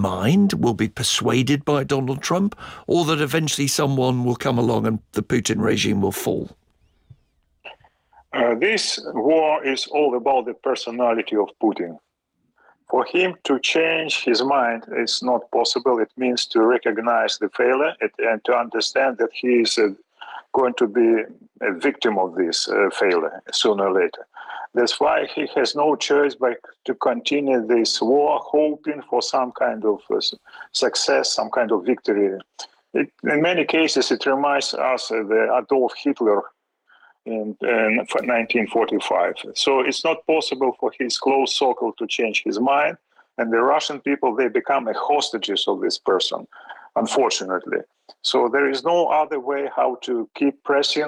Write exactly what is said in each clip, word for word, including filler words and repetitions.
mind, will be persuaded by Donald Trump, or that eventually someone will come along and the Putin regime will fall? Uh, this war is all about the personality of Putin. For him to change his mind is not possible. It means to recognize the failure and to understand that he is uh, going to be a victim of this uh, failure sooner or later. That's why he has no choice but to continue this war, hoping for some kind of uh, success, some kind of victory. It, in many cases, it reminds us of the Adolf Hitler in, in nineteen forty-five. So it's not possible for his close circle to change his mind. And the Russian people, they become hostages of this person, unfortunately. So there is no other way how to keep pressing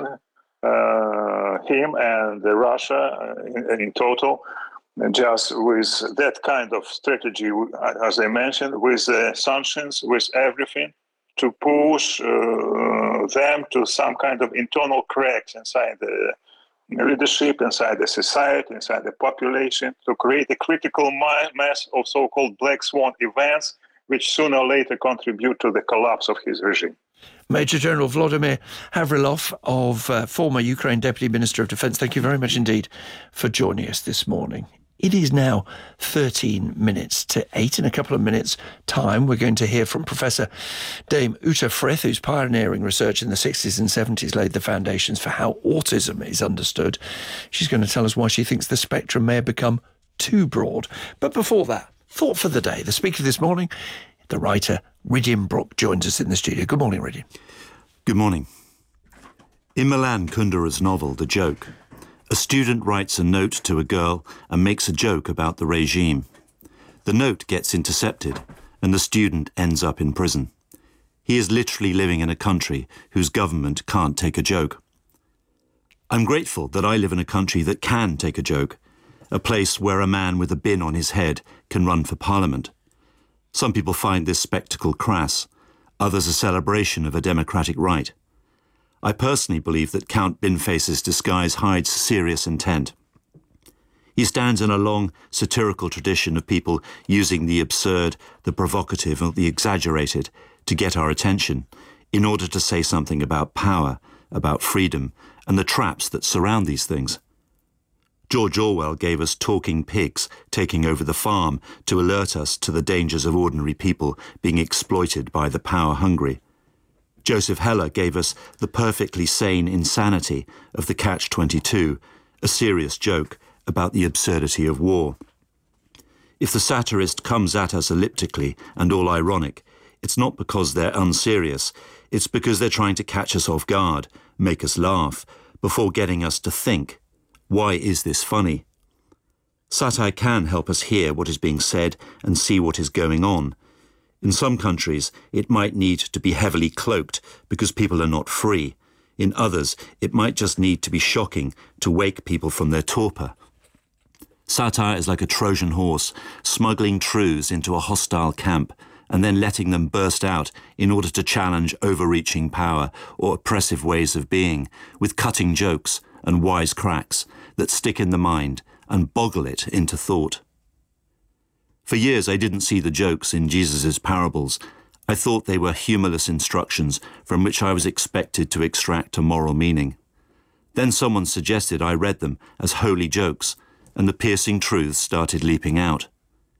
uh, him and Russia in, in total, just with that kind of strategy, as I mentioned, with uh, sanctions, with everything, to push uh, them to some kind of internal cracks inside the leadership, inside the society, inside the population, to create a critical mass of so-called black swan events, which sooner or later contribute to the collapse of his regime. Major General Volodymyr Havrilov, of uh, former Ukraine Deputy Minister of Defence, thank you very much indeed for joining us this morning. It is now thirteen minutes to eight. In a couple of minutes' time, we're going to hear from Professor Dame Uta Frith, whose pioneering research in the sixties and seventies laid the foundations for how autism is understood. She's going to tell us why she thinks the spectrum may have become too broad. But before that, thought for the day. The speaker this morning, the writer Riddian Brooke, joins us in the studio. Good morning, Riddian. Good morning. In Milan Kundera's novel, The Joke, a student writes a note to a girl and makes a joke about the regime. The note gets intercepted and the student ends up in prison. He is literally living in a country whose government can't take a joke. I'm grateful that I live in a country that can take a joke, a place where a man with a bin on his head can run for parliament. Some people find this spectacle crass, others a celebration of a democratic right. I personally believe that Count Binface's disguise hides serious intent. He stands in a long satirical tradition of people using the absurd, the provocative, or the exaggerated to get our attention in order to say something about power, about freedom, and the traps that surround these things. George Orwell gave us talking pigs taking over the farm to alert us to the dangers of ordinary people being exploited by the power-hungry. Joseph Heller gave us the perfectly sane insanity of the catch twenty-two, a serious joke about the absurdity of war. If the satirist comes at us elliptically and all ironic, it's not because they're unserious, it's because they're trying to catch us off guard, make us laugh, before getting us to think, why is this funny? Satire can help us hear what is being said and see what is going on. In some countries, it might need to be heavily cloaked because people are not free. In others, it might just need to be shocking to wake people from their torpor. Satire is like a Trojan horse, smuggling truths into a hostile camp and then letting them burst out in order to challenge overreaching power or oppressive ways of being, with cutting jokes and wise cracks that stick in the mind and boggle it into thought. For years, I didn't see the jokes in Jesus' parables. I thought they were humorless instructions from which I was expected to extract a moral meaning. Then someone suggested I read them as holy jokes, and the piercing truths started leaping out.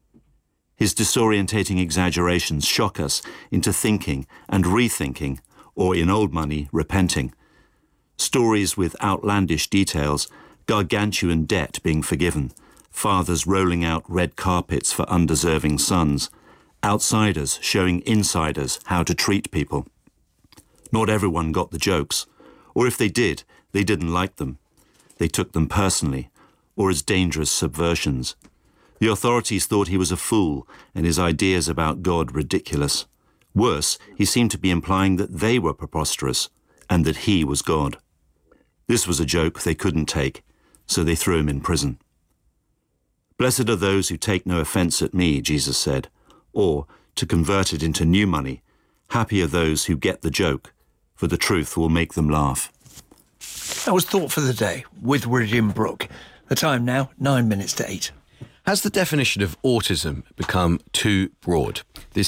His disorientating exaggerations shock us into thinking and rethinking, or in old money, repenting. Stories with outlandish details, gargantuan debt being forgiven, fathers rolling out red carpets for undeserving sons, outsiders showing insiders how to treat people. Not everyone got the jokes, or if they did, they didn't like them. They took them personally, or as dangerous subversions. The authorities thought he was a fool and his ideas about God ridiculous. Worse, he seemed to be implying that they were preposterous and that he was God. This was a joke they couldn't take, so they threw him in prison. Blessed are those who take no offence at me, Jesus said, or, to convert it into new money, happy are those who get the joke, for the truth will make them laugh. That was Thought for the Day with Riddian Brooke. The time now, nine minutes to eight. Has the definition of autism become too broad? This